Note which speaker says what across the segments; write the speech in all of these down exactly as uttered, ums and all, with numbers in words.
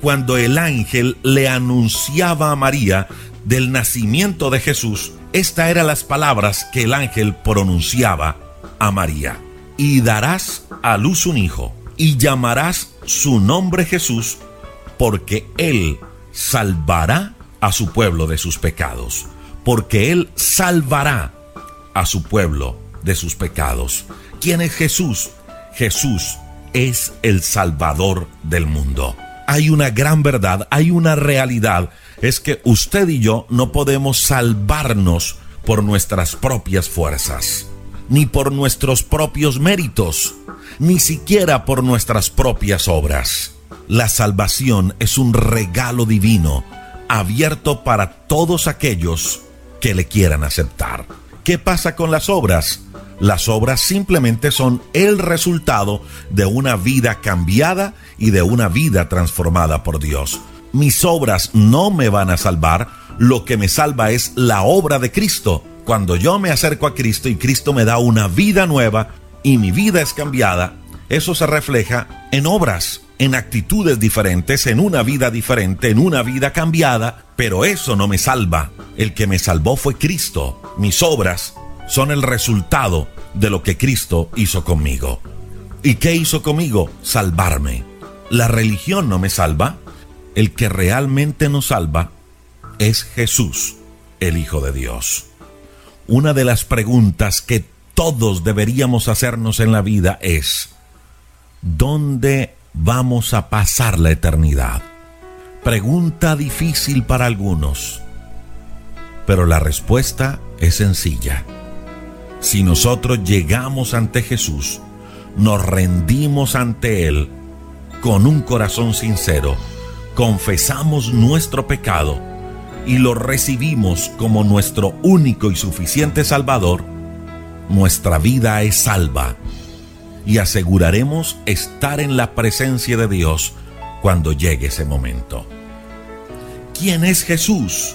Speaker 1: cuando el ángel le anunciaba a María del nacimiento de Jesús, estas eran las palabras que el ángel pronunciaba a María. Y darás a luz un hijo, y llamarás su nombre Jesús, porque él salvará a su pueblo de sus pecados. Porque él salvará a su pueblo de sus pecados. ¿Quién es Jesús? Jesús es el Salvador del mundo. Hay una gran verdad, hay una realidad, es que usted y yo no podemos salvarnos por nuestras propias fuerzas, ni por nuestros propios méritos, ni siquiera por nuestras propias obras. La salvación es un regalo divino, abierto para todos aquellos que le quieran aceptar. ¿Qué pasa con las obras? Las obras simplemente son el resultado de una vida cambiada y de una vida transformada por Dios. Mis obras no me van a salvar, lo que me salva es la obra de Cristo. Cuando yo me acerco a Cristo y Cristo me da una vida nueva y mi vida es cambiada, eso se refleja en obras, en actitudes diferentes, en una vida diferente, en una vida cambiada, pero eso no me salva. El que me salvó fue Cristo. Mis obras son el resultado de lo que Cristo hizo conmigo. ¿Y qué hizo conmigo? Salvarme. La religión no me salva. El que realmente nos salva es Jesús, el Hijo de Dios. Una de las preguntas que todos deberíamos hacernos en la vida es: ¿dónde vamos a pasar la eternidad? Pregunta difícil para algunos, pero la respuesta es sencilla. Si nosotros llegamos ante Jesús, nos rendimos ante Él con un corazón sincero, confesamos nuestro pecado y lo recibimos como nuestro único y suficiente Salvador, nuestra vida es salva y aseguraremos estar en la presencia de Dios cuando llegue ese momento. ¿Quién es Jesús?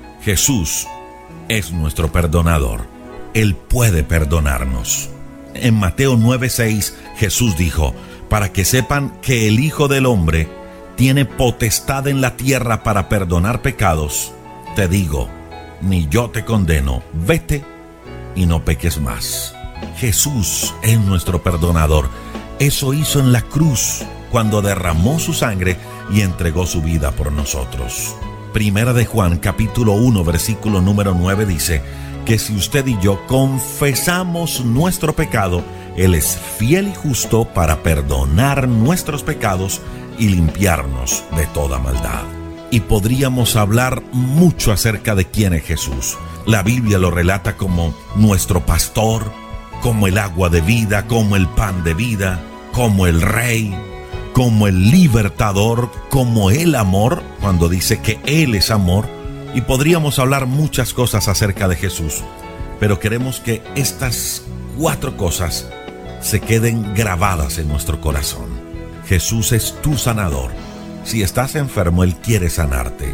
Speaker 1: Jesús es nuestro perdonador. Él puede perdonarnos. En Mateo nueve seis, Jesús dijo: para que sepan que el Hijo del Hombre tiene potestad en la tierra para perdonar pecados, te digo, ni yo te condeno, vete y no peques más. Jesús es nuestro perdonador. Eso hizo en la cruz cuando derramó su sangre y entregó su vida por nosotros. Primera de Juan, capítulo uno, versículo número nueve dice que si usted y yo confesamos nuestro pecado, Él es fiel y justo para perdonar nuestros pecados y limpiarnos de toda maldad. Y podríamos hablar mucho acerca de quién es Jesús. La Biblia lo relata como nuestro pastor, como el agua de vida, como el pan de vida, como el rey, como el libertador, como el amor, cuando dice que Él es amor. Y podríamos hablar muchas cosas acerca de Jesús, pero queremos que estas cuatro cosas se queden grabadas en nuestro corazón. Jesús es tu sanador. Si estás enfermo, Él quiere sanarte.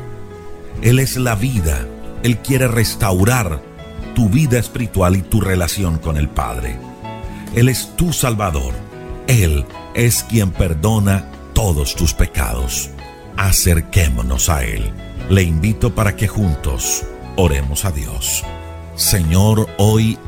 Speaker 1: Él es la vida. Él quiere restaurar tu vida espiritual y tu relación con el Padre. Él es tu Salvador. Él es quien perdona todos tus pecados. Acerquémonos a Él. Le invito para que juntos oremos a Dios. Señor, hoy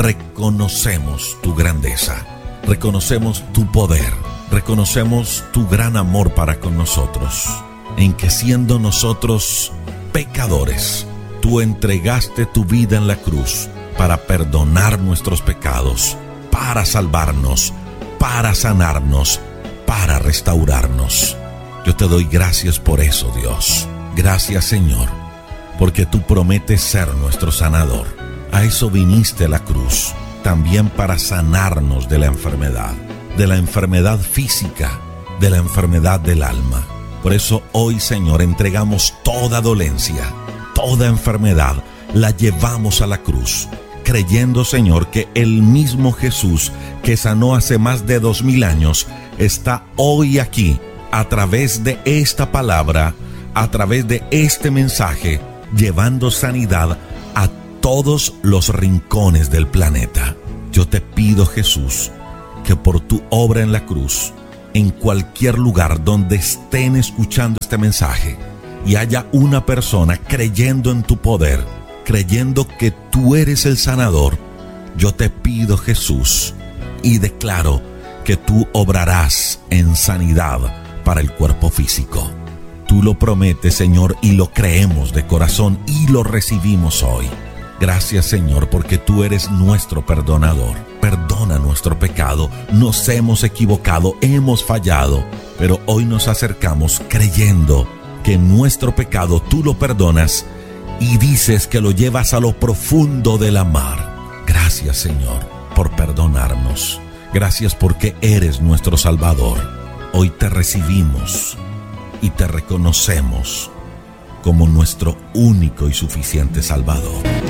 Speaker 1: reconocemos tu grandeza, reconocemos tu poder, reconocemos tu gran amor para con nosotros, en que siendo nosotros pecadores, tú entregaste tu vida en la cruz para perdonar nuestros pecados, para salvarnos, para sanarnos, para restaurarnos. Yo te doy gracias por eso, Dios. Gracias, Señor, porque tú prometes ser nuestro sanador. A eso viniste a la cruz, también para sanarnos de la enfermedad, de la enfermedad física, de la enfermedad del alma. Por eso hoy, Señor, entregamos toda dolencia, toda enfermedad, la llevamos a la cruz, creyendo, Señor, que el mismo Jesús que sanó hace más de dos mil años está hoy aquí, a través de esta palabra, a través de este mensaje, llevando sanidad a todos los rincones del planeta. Yo te pido, Jesús, que por tu obra en la cruz en cualquier lugar donde estén escuchando este mensaje y haya una persona creyendo en tu poder, creyendo que tú eres el sanador, yo te pido, Jesús, y declaro que tú obrarás en sanidad para el cuerpo físico. Tú lo prometes, Señor, y lo creemos de corazón y lo recibimos hoy. Gracias, Señor, porque tú eres nuestro perdonador. Perdona nuestro pecado. Nos hemos equivocado, hemos fallado, pero hoy nos acercamos creyendo que nuestro pecado tú lo perdonas y dices que lo llevas a lo profundo de la mar. Gracias, Señor, por perdonarnos. Gracias porque eres nuestro Salvador. Hoy te recibimos y te reconocemos como nuestro único y suficiente Salvador.